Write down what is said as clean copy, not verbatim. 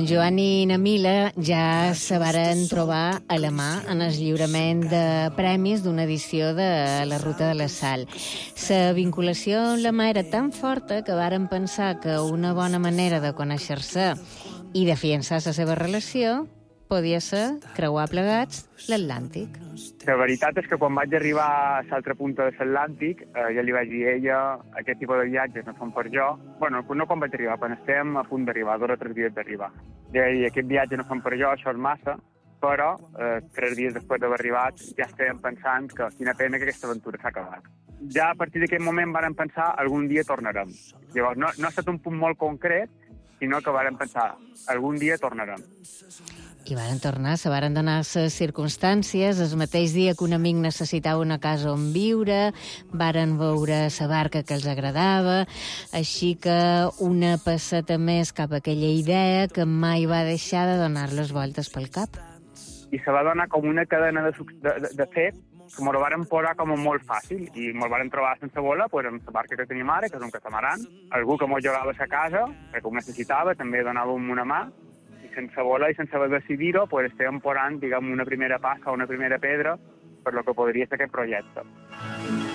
En Joan i na Mila ja se varen trobar a la mà en el lliurament de premis d'una edició de la Ruta de la Sal. La vinculació amb la mà era tan forta que varen pensar que una bona manera de conèixer-se i d'afiançar la seva relació podia ser creuar plegats l'Atlàntic. La veritat és que quan vaig arribar a l'altra punta de l'Atlàntic, ja li vaig dir a ella, aquest tipus de viatges no són per jo. Bueno, no quan vaig arribar, quan estem a punt d'arribar, 2 o 3 dies d'arribar. Ja vaig dir, aquest viatge no són per jo, això és massa, però 3 dies després d'haver arribat ja estàvem pensant que quina pena que aquesta aventura s'ha acabat. Ja a partir d'aquest moment vàrem pensar algun dia tornarem. Llavors, no ha estat un punt molt concret, sinó que vàrem pensar algun dia tornarem. I varen tornar, se varen donar les circumstàncies. El mateix dia que un amic necessitava una casa on viure, varen veure la barca que els agradava, així que una passeta més cap a aquella idea que mai va deixar de donar-les voltes pel cap. I se va donar com una cadena de fet que m'ho varen posar com molt fàcil i me'l varen trobar sense voler amb la barca que tenim ara, que és un catamaran, algú que m'ho llogava a la casa, perquè ho necessitava, també donàvem una mà, i sense voler i sense decidir-ho, estàvem posant, diguem, una primera passa o una primera pedra per lo que podria ser aquest projecte.